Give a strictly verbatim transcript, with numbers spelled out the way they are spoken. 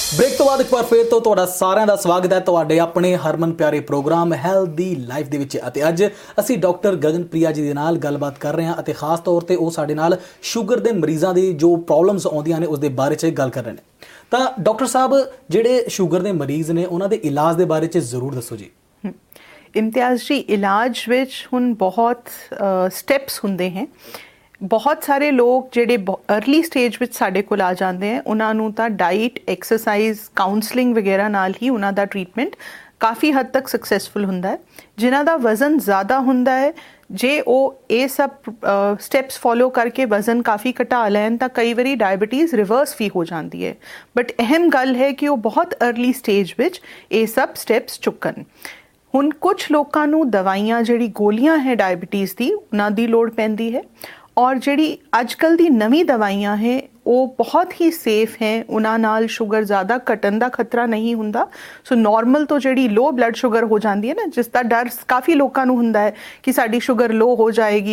Break तो बाद एक बार फिर तो तुहाडा सारिਆਂ ਦਾ ਸਵਾਗਤ ਹੈ ਤੁਹਾਡੇ ਆਪਣੇ ਹਰਮਨ ਪਿਆਰੇ ਪ੍ਰੋਗਰਾਮ ਹੈਲਦੀ ਲਾਈਫ ਦੇ ਵਿੱਚ। ਅਤੇ ਅੱਜ ਅਸੀਂ ਡਾਕਟਰ ਗਗਨਪ੍ਰਿਆ ਜੀ ਦੇ ਨਾਲ ਗੱਲਬਾਤ ਕਰ ਰਹੇ ਹਾਂ ਅਤੇ ਖਾਸ ਤੌਰ ਤੇ ਉਹ ਸਾਡੇ ਨਾਲ ਸ਼ੂਗਰ ਦੇ ਮਰੀਜ਼ਾਂ ਦੀ ਜੋ ਪ੍ਰੋਬਲਮਸ ਆਉਂਦੀਆਂ ਨੇ ਉਸ ਦੇ ਬਾਰੇ 'ਚ ਗੱਲ ਕਰ ਰਹੇ ਨੇ। ਤਾਂ ਡਾਕਟਰ ਸਾਹਿਬ ਜਿਹੜੇ ਸ਼ੂਗਰ ਦੇ ਮਰੀਜ਼ ਨੇ ਉਹਨਾਂ ਦੇ ਇਲਾਜ ਦੇ ਬਾਰੇ 'ਚ ਜ਼ਰੂਰ ਦੱਸੋ ਜੀ। ਇਮਤਿਆਜ਼ ਜੀ, ਇਲਾਜ ਵਿੱਚ ਹੁਣ ਬਹੁਤ ਸਟੈਪਸ ਹੁੰਦੇ ਹੈ। ਬਹੁਤ ਸਾਰੇ ਲੋਕ ਜਿਹੜੇ ਅਰਲੀ ਸਟੇਜ ਵਿੱਚ ਸਾਡੇ ਕੋਲ ਆ ਜਾਂਦੇ ਹੈ ਉਹਨਾਂ ਨੂੰ ਤਾਂ ਡਾਈਟ, ਐਕਸਰਸਾਈਜ਼, ਕਾਉਂਸਲਿੰਗ ਵਗੈਰਾ ਨਾਲ ਹੀ ਉਹਨਾਂ ਦਾ ਟਰੀਟਮੈਂਟ ਕਾਫੀ ਹੱਦ ਤੱਕ ਸਕਸੈਸਫੁਲ ਹੁੰਦਾ ਹੈ। ਜਿਨ੍ਹਾਂ ਦਾ ਵਜ਼ਨ ਜ਼ਿਆਦਾ ਹੁੰਦਾ ਹੈ, ਜੇ ਉਹ ਇਹ ਸਭ ਸਟੈਪਸ ਫੋਲੋ ਕਰਕੇ ਵਜ਼ਨ ਕਾਫੀ ਘਟਾ ਲੈਣ ਤਾਂ ਕਈ ਵਾਰੀ ਡਾਇਬਟੀਜ਼ ਰਿਵਰਸ ਵੀ ਹੋ ਜਾਂਦੀ ਹੈ। ਬਟ ਅਹਿਮ ਗੱਲ ਹੈ ਕਿ ਉਹ ਬਹੁਤ ਅਰਲੀ ਸਟੇਜ ਵਿੱਚ ਇਹ ਸਭ ਸਟੈਪਸ ਚੁੱਕਣ। ਹੁਣ ਕੁਛ ਲੋਕਾਂ ਨੂੰ ਦਵਾਈਆਂ, ਜਿਹੜੀ ਗੋਲੀਆਂ ਹੈ ਡਾਇਬਟੀਜ਼ ਦੀ, ਉਹਨਾਂ ਦੀ ਲੋੜ ਪੈਂਦੀ ਹੈ। ਔਰ ਜਿਹੜੀ ਅੱਜ ਕੱਲ੍ਹ ਦੀ ਨਵੀਂ ਦਵਾਈਆਂ ਹੈ ਉਹ ਬਹੁਤ ਹੀ ਸੇਫ ਹੈ, ਉਹਨਾਂ ਨਾਲ ਸ਼ੂਗਰ ਜ਼ਿਆਦਾ ਘਟਣ ਦਾ ਖਤਰਾ ਨਹੀਂ ਹੁੰਦਾ। ਸੋ ਨੋਰਮਲ ਤੋਂ ਜਿਹੜੀ ਲੋ ਬਲੱਡ ਸ਼ੂਗਰ ਹੋ ਜਾਂਦੀ ਹੈ ਨਾ, ਜਿਸ ਦਾ ਡਰ ਕਾਫੀ ਲੋਕਾਂ ਨੂੰ ਹੁੰਦਾ ਹੈ ਕਿ ਸਾਡੀ ਸ਼ੂਗਰ ਲੋ ਹੋ ਜਾਏਗੀ